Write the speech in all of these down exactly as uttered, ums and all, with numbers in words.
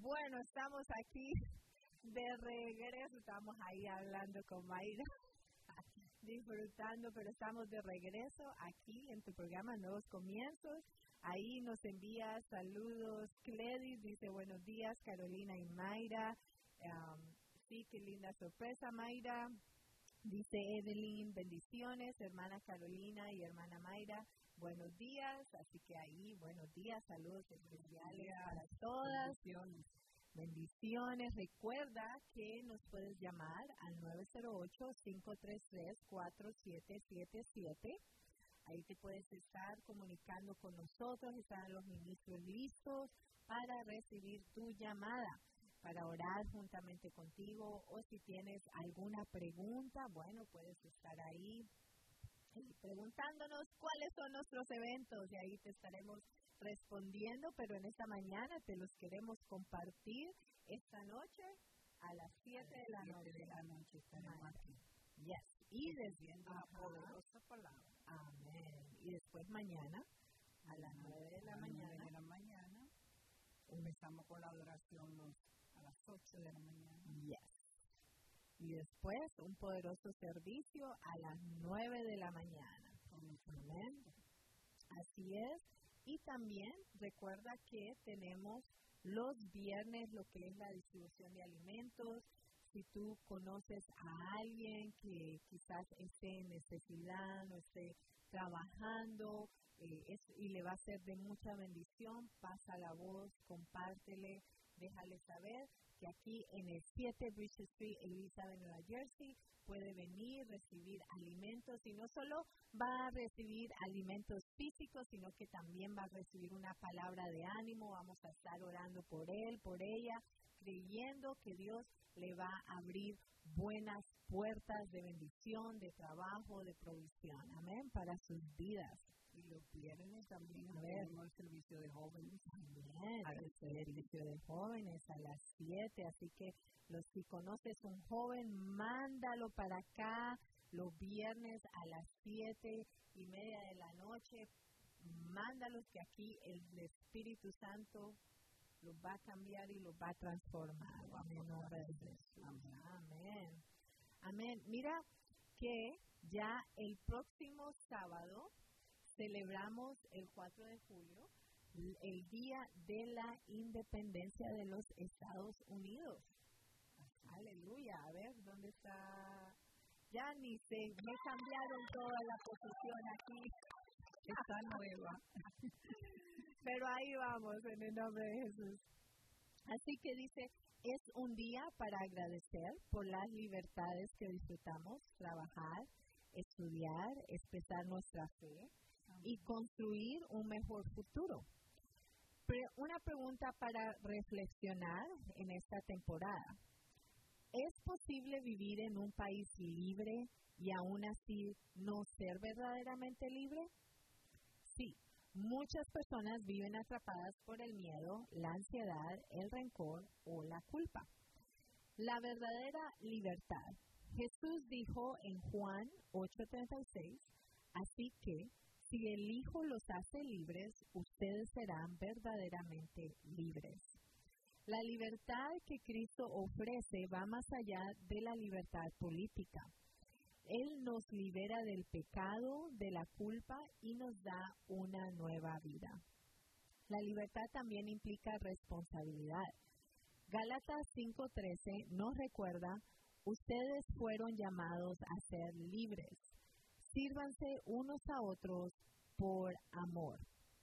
Bueno, estamos aquí de regreso, estamos ahí hablando con Mayra, disfrutando, pero estamos de regreso aquí en tu programa Nuevos Comienzos. Ahí nos envía saludos Cledis, dice buenos días Carolina y Mayra. Um, sí, qué linda sorpresa Mayra. Dice Evelyn, bendiciones, hermana Carolina y hermana Mayra, buenos días. Así que ahí, buenos días, saludos especiales para todas. Bendiciones. Bendiciones. Recuerda que nos puedes llamar al nueve cero ocho, cinco tres tres, cuatro siete siete siete. Ahí te puedes estar comunicando con nosotros, están los ministros listos para recibir tu llamada, para orar juntamente contigo, o si tienes alguna pregunta, bueno, puedes estar ahí preguntándonos cuáles son nuestros eventos y ahí te estaremos respondiendo, pero en esta mañana te los queremos compartir esta noche a las siete de la noche. de la noche estaremos aquí. Yes. Y desde la poderosa palabra. Amén. Y después mañana a las nueve de la mañana. de la mañana empezamos con la adoración los, a las ocho de la mañana. Yes. Y después un poderoso servicio a las nueve de la mañana. Amén. Así es. Y también recuerda que tenemos los viernes lo que es la distribución de alimentos. Si tú conoces a alguien que quizás esté en necesidad, no esté trabajando eh, es, y le va a ser de mucha bendición, pasa la voz, compártele, déjale saber que aquí en el siete Bridge Street, Elizabeth, Nueva Jersey, puede venir, recibir alimentos y no solo va a recibir alimentos físicos, sino que también va a recibir una palabra de ánimo. Vamos a estar orando por él, por ella, creyendo que Dios le va a abrir buenas puertas de bendición, de trabajo, de provisión. Amén, para sus vidas. Y los viernes también tenemos el servicio de jóvenes. También, el servicio de jóvenes a las siete. Así que los si conoces un joven, mándalo para acá los viernes a las siete y media de la noche. Mándalos que aquí el Espíritu Santo los va a cambiar y los va a transformar. Amén. Amén. Amén. Amén. Mira que ya el próximo sábado celebramos el cuatro de julio, el Día de la Independencia de los Estados Unidos. Aleluya. A ver, ¿dónde está? Ya ni sé, me cambiaron toda la posición aquí. Está nueva. Pero ahí vamos, en el nombre de Jesús. Así que dice, es un día para agradecer por las libertades que disfrutamos, trabajar, estudiar, expresar nuestra fe y construir un mejor futuro. Pero una pregunta para reflexionar en esta temporada. ¿Es posible vivir en un país libre y aún así no ser verdaderamente libre? Sí, muchas personas viven atrapadas por el miedo, la ansiedad, el rencor o la culpa. La verdadera libertad. Jesús dijo en Juan ocho treinta y seis, así que si el Hijo los hace libres, ustedes serán verdaderamente libres. La libertad que Cristo ofrece va más allá de la libertad política. Él nos libera del pecado, de la culpa y nos da una nueva vida. La libertad también implica responsabilidad. Gálatas cinco trece nos recuerda, ustedes fueron llamados a ser libres. Sírvanse unos a otros por amor.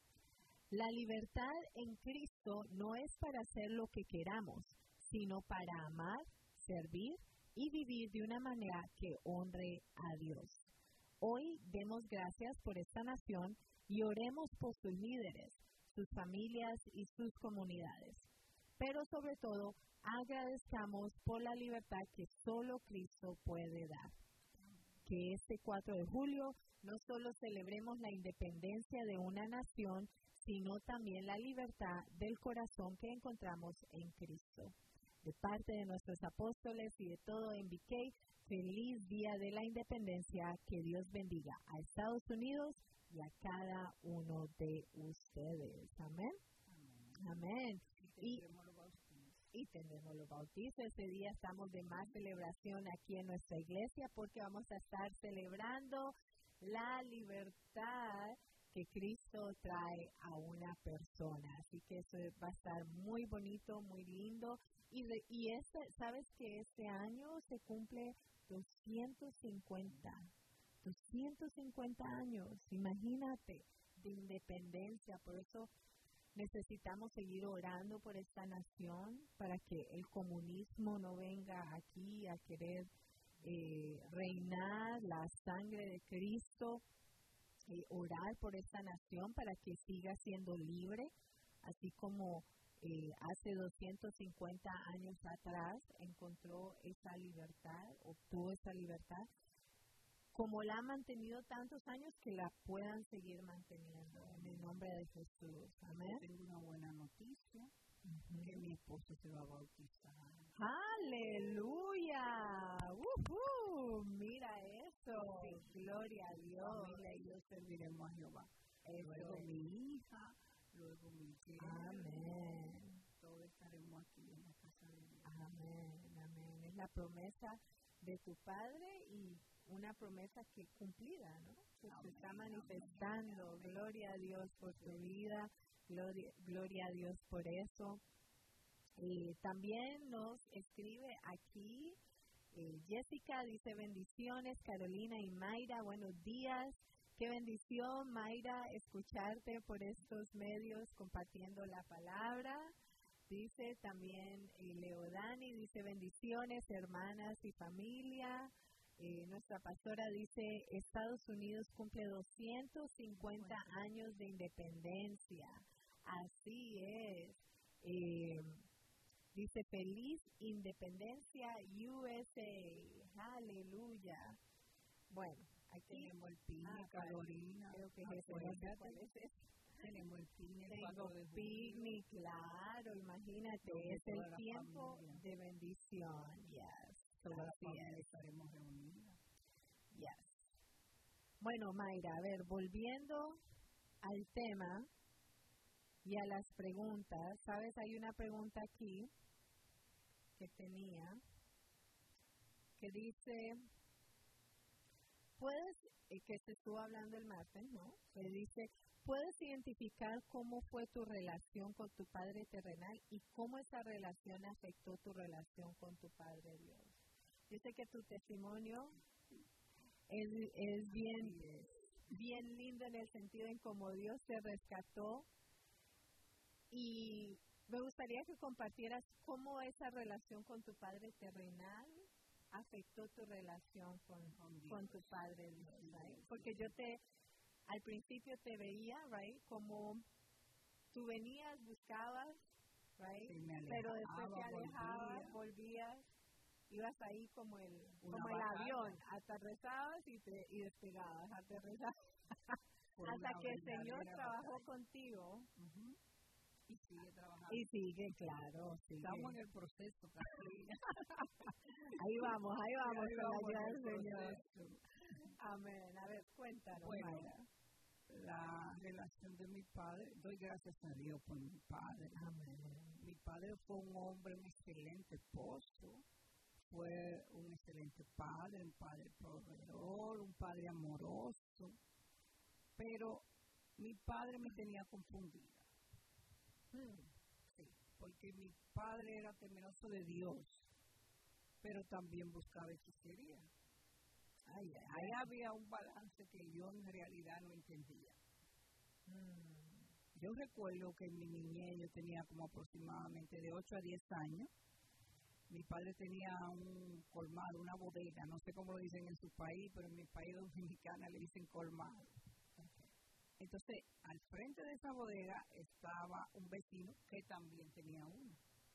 La libertad en Cristo no es para hacer lo que queramos, sino para amar, servir y vivir de una manera que honre a Dios. Hoy demos gracias por esta nación y oremos por sus líderes, sus familias y sus comunidades. Pero sobre todo, agradezcamos por la libertad que solo Cristo puede dar. Que este cuatro de julio no solo celebremos la independencia de una nación, sino también la libertad del corazón que encontramos en Cristo. De parte de nuestros apóstoles y de todo M B K, feliz Día de la Independencia, que Dios bendiga a Estados Unidos y a cada uno de ustedes. Amén. Amén. Amén. Y y tenemos los bautizos. Ese día estamos de más celebración aquí en nuestra iglesia porque vamos a estar celebrando la libertad que Cristo trae a una persona. Así que eso va a estar muy bonito, muy lindo. Y, de, y este, ¿sabes que este año se cumple doscientos cincuenta años, imagínate, de independencia? Por eso necesitamos seguir orando por esta nación para que el comunismo no venga aquí a querer eh, reinar. La sangre de Cristo, eh, orar por esta nación para que siga siendo libre, así como eh, hace doscientos cincuenta años atrás encontró esa libertad, obtuvo esa libertad, como la ha mantenido tantos años, que la puedan seguir manteniendo en el nombre de Jesús. Amén. Tengo una buena noticia, uh-huh. que mi esposo se va a bautizar. ¡Aleluya! ¡Uh-huh! Mira eso, sí. Gloria a Dios. Familia y yo serviremos a Jehová. Eso luego es. Mi hija, luego mi tía. Amén. Todos estaremos aquí en la casa de Dios. Amén, amén. Es la promesa de tu Padre y una promesa que cumplida, ¿no? Que se está manifestando. Amén. Gloria a Dios por tu vida, gloria, gloria a Dios por eso. Eh, también nos escribe aquí eh, Jessica, dice bendiciones, Carolina y Mayra, buenos días. Qué bendición, Mayra, escucharte por estos medios compartiendo la palabra. Dice también eh, Leodani, dice bendiciones, hermanas y familia. Eh, nuestra pastora dice, Estados Unidos cumple doscientos cincuenta años de independencia. Así es. Eh, dice, feliz independencia U S A. Aleluya. Bueno, aquí tenemos el picnic, ah, Carolina. Creo que ah, es pues, ese. ¿cuál es ese? Tenemos el picnic. Tengo picnic, claro, imagínate, Donde es el tiempo familia. De bendición. Yes. Toda la familia estaremos reunidas. Yes. Bueno, Mayra, a ver, volviendo al tema y a las preguntas, ¿sabes? Hay una pregunta aquí que tenía que dice, ¿puedes, eh, que se estuvo hablando el martes, ¿no? Que dice, ¿puedes identificar cómo fue tu relación con tu Padre terrenal y cómo esa relación afectó tu relación con tu Padre Dios? Yo sé que tu testimonio es, es bien, bien lindo en el sentido en cómo Dios te rescató, y me gustaría que compartieras cómo esa relación con tu Padre terrenal afectó tu relación con, con, con tu Padre Dios, right? Porque yo te, al principio te veía, right, como tú venías, buscabas, right, sí, pero después te alejabas, volvías, ibas ahí como el, como el avión, aterrizabas y, te, y despegabas, aterrizabas, hasta que el Señor trabajó batalla. Contigo. Uh-huh. Y sigue trabajando. Y sigue, claro. Sigue. Estamos en el proceso, Carolina. Ahí vamos, ahí vamos, ahí con vamos la ayuda del Señor. Amén. A ver, cuéntanos. Bueno, Mayra. La relación de mi padre, doy gracias a Dios por mi padre. Amén. Mi padre fue un hombre, un excelente esposo, fue un excelente padre, un padre proveedor, un padre amoroso, pero mi padre me tenía confundida. Mm. Sí, porque mi padre era temeroso de Dios, pero también buscaba hechicería. Ay, ay, ahí había un balance que yo en realidad no entendía. Mm. Yo recuerdo que en mi niñez yo tenía como aproximadamente de ocho a diez años. Mi padre tenía un colmado, una bodega, no sé cómo lo dicen en su país, pero en mi país dominicana le dicen colmado. Entonces, al frente de esa bodega estaba un vecino que también tenía una.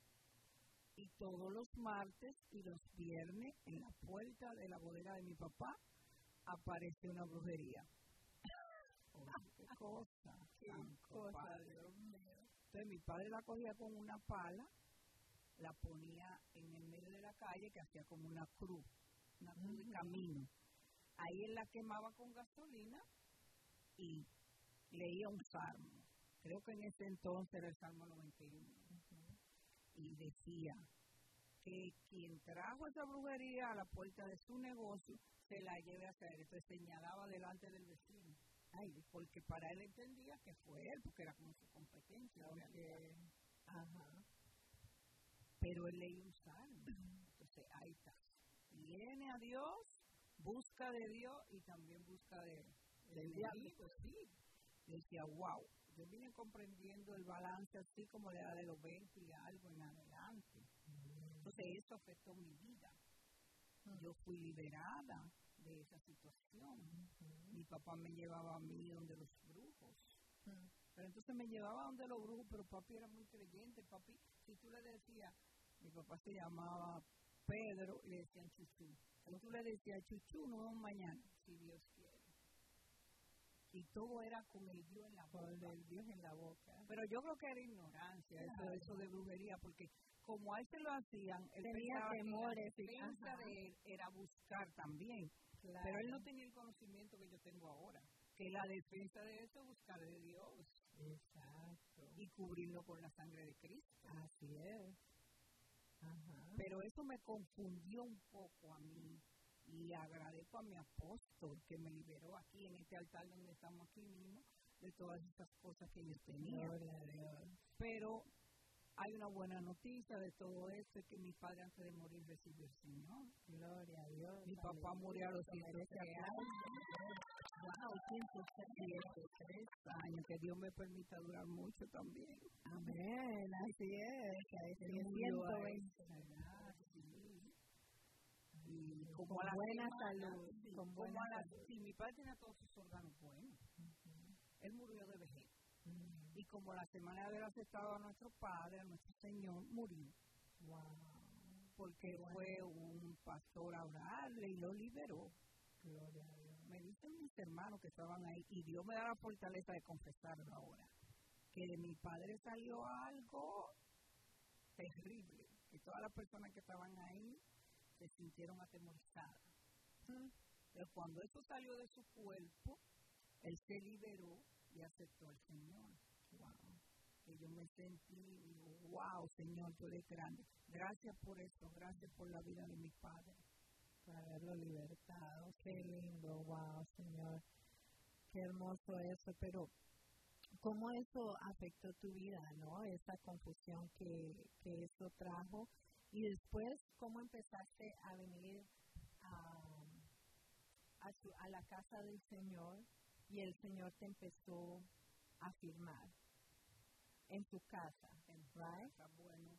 Y todos los martes y los viernes, en la puerta de la bodega de mi papá, aparece una brujería. Oh, ¡qué cosa! ¡Qué cosa, Dios mío! Entonces, mi padre la cogía con una pala, la ponía en el medio de la calle, que hacía como una cruz, una cruz uh-huh. de camino. Ahí él la quemaba con gasolina y leía un salmo. Creo que en ese entonces era el Salmo noventa y uno. Uh-huh. y decía que quien trajo esa brujería a la puerta de su negocio se la lleve a hacer. Entonces señalaba delante del vecino. Ay, porque para él entendía que fue él, porque era como su competencia. Okay. Ajá. Pero él leía un salmo. Entonces ahí está. Viene a Dios, busca de Dios y también busca de, del diablo. Sí. Yo decía, wow. Yo vine comprendiendo el balance así como de la de los veinte y algo en adelante. Mm. Entonces eso afectó mi vida. Mm. Yo fui liberada de esa situación. Mm-hmm. Mi papá me llevaba a mí donde los brujos. Mm. Pero entonces me llevaba donde los brujos, pero papi era muy creyente. Papi, si tú le decías, mi papá se llamaba Pedro y le decían Chuchú. Si tú le decías Chuchú, nos vemos mañana, si Dios quiere. Y todo era con el Dios en la boca. Con el Dios en la boca. Pero yo creo que era ignorancia, claro. eso, eso de brujería, porque como a él se lo hacían, él tenía temores. La defensa de él era buscar también. Claro. Pero él no tenía el conocimiento que yo tengo ahora, que la defensa de eso es buscar de Dios. Exacto. Y cubrirlo con la sangre de Cristo. Así es. Ajá. Pero eso me confundió un poco a mí. Y agradezco a mi apóstol que me liberó aquí en este altar donde estamos aquí mismo de todas estas cosas que yo tenía. Gloria a Dios. Pero hay una buena noticia de todo esto, es que mi padre antes de morir recibió el Señor. Gloria a Dios. Mi papá murió a los ciento tres años. Wow, ciento tres años, que Dios me permita durar mucho también. Amén, así es. Ahí ciento veinte. Y como a la buena semana, salud, sí, con buena como a la, salud. Sí, mi padre tenía todos sus órganos buenos. Uh-huh. Él murió de vejez. Uh-huh. Y como la semana de haber aceptado a nuestro Padre, a nuestro Señor, murió. Wow. Porque wow. fue un pastor a orarle y lo liberó. Gloria a Dios. Me dicen mis hermanos que estaban ahí, y Dios me da la fortaleza de confesarlo ahora, que de mi padre salió algo terrible, que todas las personas que estaban ahí se sintieron atemorizadas. ¿Mm? Pero cuando eso salió de su cuerpo, él se liberó y aceptó al Señor. Wow. Que yo me sentí, digo, wow, Señor, tú eres grande. Gracias por eso, gracias por la vida de mi padre. Por haberlo libertado. Qué lindo, wow, Señor. Qué hermoso eso, pero ¿cómo eso afectó tu vida, no? Esa confusión que, que eso trajo. Y después, ¿cómo empezaste a venir a, a, su, a la casa del Señor y el Señor te empezó a firmar en tu casa? En right? Casa, bueno,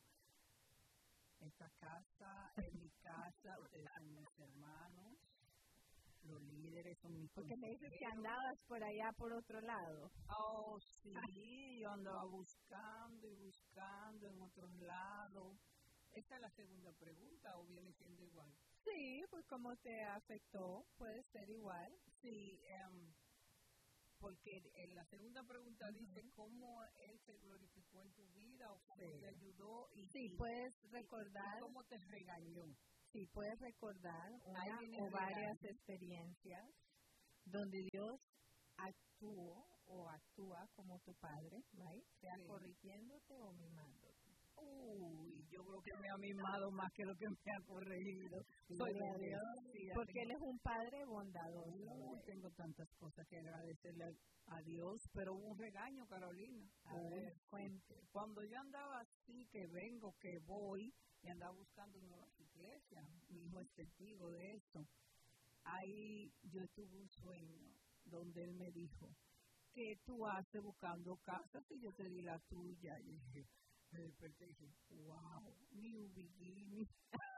esta casa, en mi casa, ustedes son mis hermanos, los líderes son mis Porque me dices que andabas por allá por otro lado. Oh, sí, yo andaba buscando y buscando en otros lados. ¿Esta es la segunda pregunta o viene siendo igual? Sí, pues cómo te afectó, puede ser igual. Sí, um, porque en la segunda pregunta uh-huh. dice cómo Él se glorificó en tu vida o cómo sí. te ayudó. Y, sí, y, puedes recordar. Y cómo te regañó. Sí, puedes recordar una o varias experiencias donde Dios actuó o actúa como tu padre, ¿right? Sea sí. corrigiéndote o mimándote. Uy, yo creo que me ha mimado más que lo que me ha corregido. Soy de Dios, sí, porque Él es un padre bondadoso. No, tengo tantas cosas que agradecerle a, a Dios, pero hubo un regaño, Carolina. A Uy, ver, cuente. Cuando yo andaba así, que vengo, que voy, y andaba buscando nuevas iglesias, mi hijo es testigo de eso. Ahí yo tuve un sueño donde Él me dijo, ¿qué tú haces buscando casas? Y yo te di la tuya. Y dije, me desperté y dije, wow, new beginning.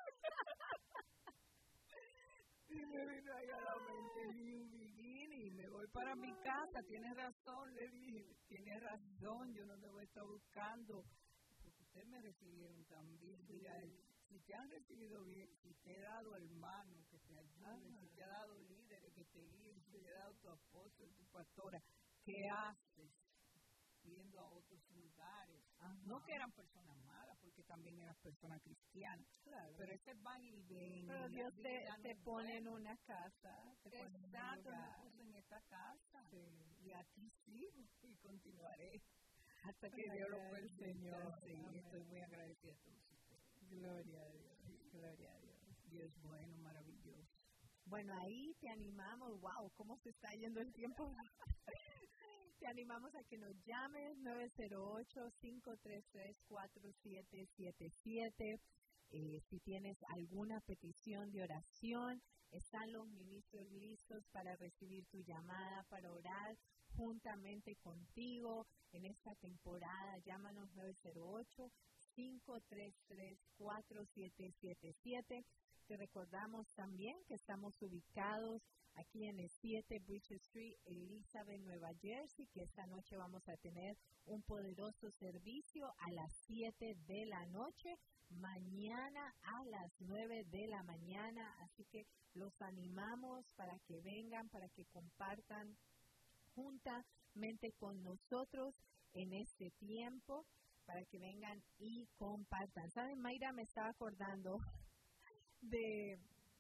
Y me vino ahí a la mente, new beginning. Me voy para mi casa, tienes razón, le dije, tienes razón, yo no te voy a estar buscando. Porque ustedes me recibieron también. Mira, si te han recibido bien, si te he dado hermanos que te ayuden, si te ha dado líderes que te guíen, si te ha dado tu apóstol, tu pastora, ¿qué haces? Yendo a otros lugares. Ajá. No que eran personas malas, porque también eran personas cristianas. Claro. Pero ese van y ven. Pero Dios te, te no pone en una casa. Te Exacto, me puso en esta casa. Sí. Y aquí sigo y continuaré. hasta que Dios lo fue el Señor. Sí, estoy muy agradecida a todos ustedes. Gloria a Dios, gloria a Dios. Dios es bueno, maravilloso. Bueno, ahí te animamos, wow, cómo se está yendo el tiempo. Te animamos a que nos llames nueve cero ocho, cinco tres tres, cuatro siete siete siete. Eh, si tienes alguna petición de oración, están los ministros listos para recibir tu llamada, para orar juntamente contigo en esta temporada. Llámanos nueve cero ocho, cinco tres tres, cuatro siete siete siete. Te recordamos también que estamos ubicados aquí en el siete Bridge Street, Elizabeth, Nueva Jersey, que esta noche vamos a tener un poderoso servicio a las siete de la noche, mañana a las nueve de la mañana, así que los animamos para que vengan, para que compartan juntamente con nosotros en este tiempo, para que vengan y compartan. ¿Saben? Mayra me estaba acordando de...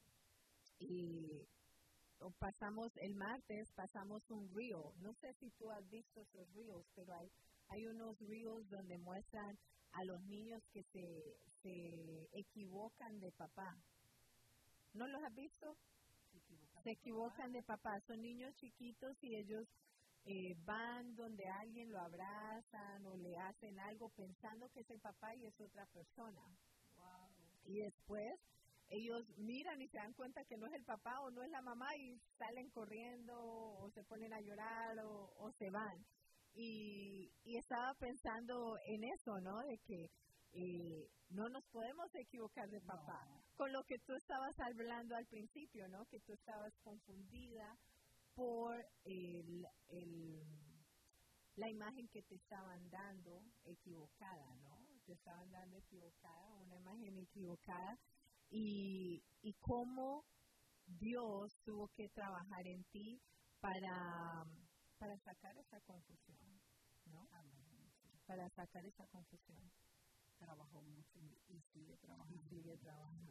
Y, pasamos el martes, pasamos un reel. No sé si tú has visto esos reels, pero hay, hay unos reels donde muestran a los niños que se, se equivocan de papá. ¿No los has visto? Se equivocan, se equivocan de papá. Son niños chiquitos y ellos eh, van donde alguien lo abrazan o le hacen algo pensando que es el papá y es otra persona. Wow. Y después ellos miran y se dan cuenta que no es el papá o no es la mamá y salen corriendo o se ponen a llorar o, o se van. Y, y estaba pensando en eso, ¿no? De que eh, no nos podemos equivocar de papá. No. Con lo que tú estabas hablando al principio, ¿no? Que tú estabas confundida por el, el, la imagen que te estaban dando equivocada, ¿no? Te estaban dando equivocada, una imagen equivocada. Y, y cómo Dios tuvo que trabajar en ti para, para sacar esa confusión, ¿no? Amén. Para sacar esa confusión. Trabajó mucho y sigue trabajando. Y sigue trabajando.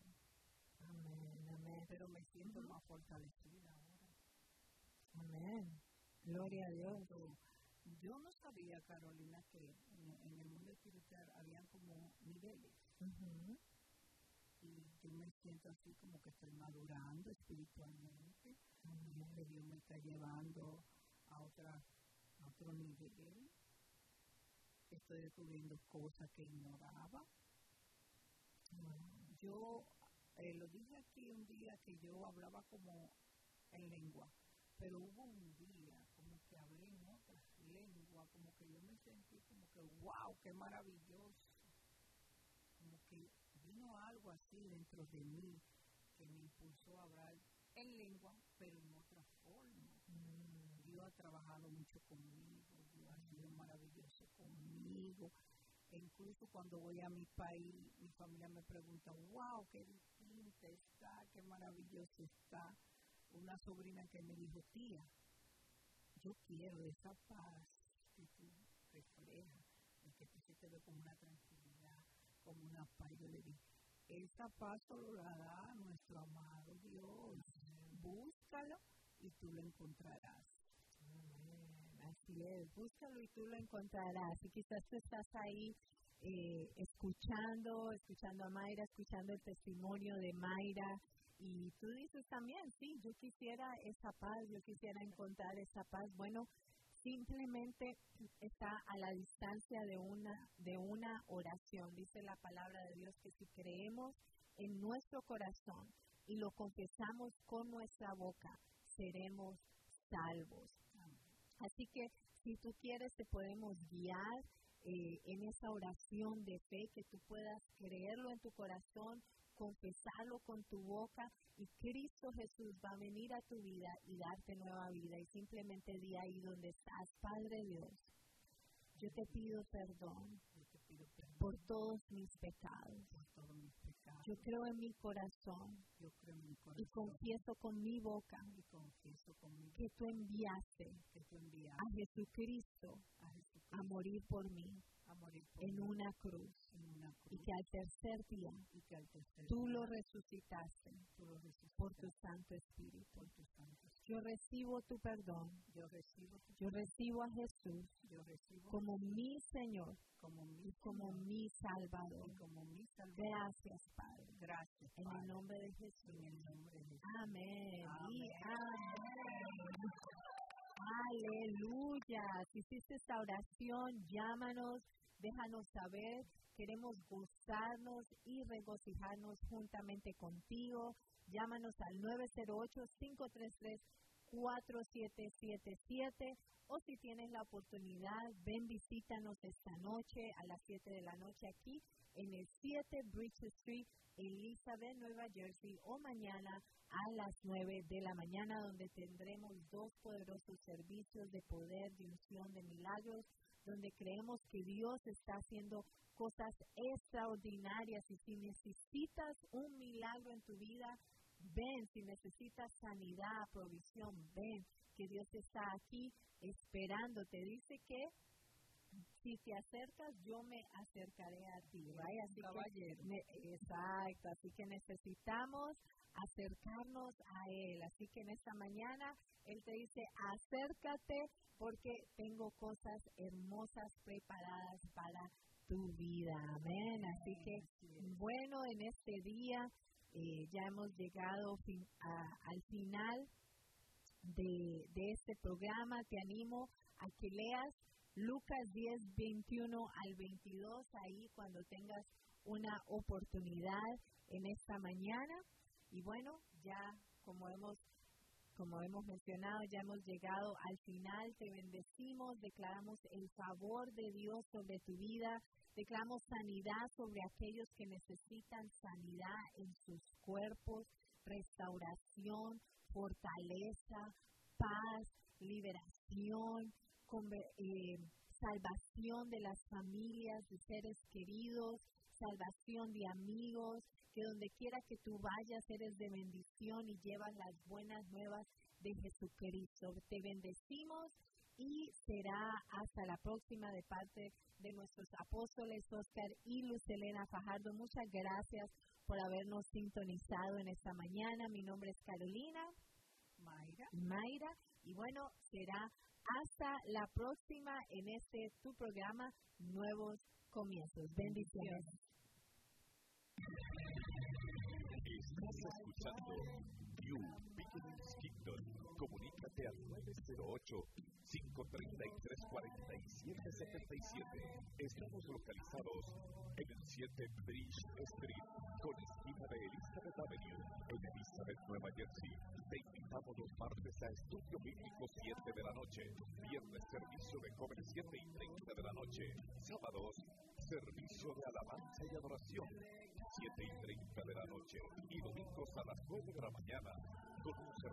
Amén, amén. Pero me siento uh-huh. más fortalecida ahora. Amén. Gloria a Dios. Yo no sabía, Carolina, que en, en el mundo espiritual habían como niveles. Uh-huh. Y yo me siento así como que estoy madurando espiritualmente, uh-huh. que Dios me está llevando a, otra, a otro nivel. Estoy descubriendo cosas que ignoraba. Uh-huh. Yo eh, lo dije aquí un día que yo hablaba como en lengua, pero hubo un día como que hablé en otra lengua, como que yo me sentí como que wow, qué maravilloso. Como que vino algo así dentro de mí que me impulsó a hablar en lengua, pero en otra forma. Mm. Dios ha trabajado mucho conmigo, Dios ha sido maravilloso conmigo. E incluso cuando voy a mi país, mi familia me pregunta, wow, qué distinta está, qué maravilloso está. Una sobrina que me dijo, tía, yo quiero esa paz que tú reflejas, que tú se te ve como una tranquilidad, como una paz. Yo le dije, esa paz solo la da nuestro amado Dios. Amén. Búscalo y tú lo encontrarás. Amén. Así es, búscalo y tú lo encontrarás. Y quizás tú estás ahí eh, escuchando, escuchando a Mayra, escuchando el testimonio de Mayra. Y tú dices también, sí, yo quisiera esa paz, yo quisiera encontrar esa paz. Bueno, simplemente está a la distancia de una, de una oración. Dice la palabra de Dios que si creemos en nuestro corazón y lo confesamos con nuestra boca, seremos salvos. Así que si tú quieres, te podemos guiar eh, en esa oración de fe, que tú puedas creerlo en tu corazón, confesarlo con tu boca y Cristo Jesús va a venir a tu vida y darte nueva vida. Y simplemente di ahí donde estás, Padre Dios, yo te pido perdón, yo te pido perdón por todos mis pecados. por todos mis pecados. Yo creo en mi corazón, yo creo en mi corazón y confieso con mi boca, y confieso con mi boca que tú enviaste que tú enviaste a Jesucristo a, Jesucristo a morir por mí. a a morir por en mí, una cruz, en una cruz, y que al tercer día y que al tercer tú día lo resucitaste tú lo resucitaste por tu Santo Espíritu. por tu Santo Espíritu. Yo recibo tu perdón, Yo recibo tu yo recibo a Jesús yo recibo como mi Señor como mi y como Señor mi Salvador. y como mi Salvador. Gracias, Padre. Gracias, En Padre. el nombre de Jesús. En el nombre de Jesús. Amén. Y Amén. amén. Aleluya. Si hiciste esta oración, llámanos, déjanos saber. Queremos gozarnos y regocijarnos juntamente contigo. Llámanos al nueve cero ocho, cinco tres tres, cuatro siete siete siete, o si tienes la oportunidad, ven, visítanos esta noche a las siete de la noche aquí en el siete Bridge Street, Elizabeth, Nueva Jersey, o mañana a las nueve de la mañana, donde tendremos dos poderosos servicios de poder, de unción, de milagros, donde creemos que Dios está haciendo cosas extraordinarias. Y si necesitas un milagro en tu vida, ven. Si necesitas sanidad, provisión, ven, que Dios está aquí esperando. Te dice que si te acercas, yo me acercaré a ti. ¿Vale? Así Caballero. que, ne- exacto, así que necesitamos acercarnos a Él. Así que en esta mañana Él te dice, acércate porque tengo cosas hermosas preparadas para tu vida. Amén. Así que, bueno, en este día eh, ya hemos llegado fin- a- al final de, de este programa. Te animo a que leas Lucas diez, veintiuno al veintidós, ahí cuando tengas una oportunidad en esta mañana. Y bueno, ya como hemos como hemos mencionado, ya hemos llegado al final. Te bendecimos, declaramos el favor de Dios sobre tu vida, declaramos sanidad sobre aquellos que necesitan sanidad en sus cuerpos, restauración, fortaleza, paz, liberación, conver- eh, salvación de las familias, de seres queridos, salvación de amigos, que donde quiera que tú vayas eres de bendición y llevas las buenas nuevas de Jesucristo. Te bendecimos y será hasta la próxima de parte de nuestros apóstoles Oscar y Luz Helena Fajardo. Muchas gracias por habernos sintonizado en esta mañana. Mi nombre es Carolina Mayra. Mayra, y bueno, será hasta la próxima en este tu programa Nuevos Comienzos. Bendiciones. Estás escuchando You Beginnings Kingdom. Comunícate al nueve cero ocho, cinco tres tres, cuatro siete siete siete. Estamos localizados en el siete Bridge Street, con esquina de Elizabeth Avenue, en Elizabeth, Nueva Jersey. Te invitamos los martes a Estudio Bíblico siete de la noche, viernes servicio de jóvenes siete y treinta de la noche, sábados servicio de alabanza y adoración siete y treinta de la noche, y domingos a las nueve de la mañana con un servicio